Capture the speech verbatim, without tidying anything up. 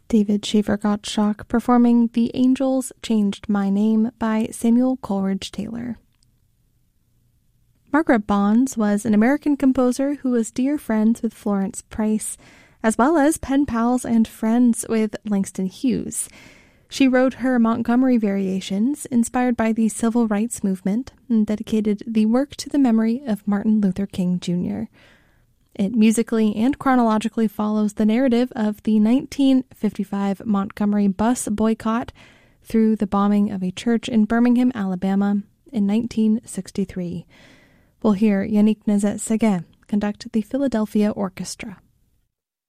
David Shaver Gottschalk performing The Angels Changed My Name by Samuel Coleridge Taylor. Margaret Bonds was an American composer who was dear friends with Florence Price, as well as pen pals and friends with Langston Hughes. She wrote her Montgomery Variations, inspired by the Civil Rights Movement, and dedicated the work to the memory of Martin Luther King Junior It musically and chronologically follows the narrative of the nineteen fifty-five Montgomery bus boycott through the bombing of a church in Birmingham, Alabama in nineteen sixty-three. We'll hear Yannick Nézet-Séguin conduct the Philadelphia Orchestra.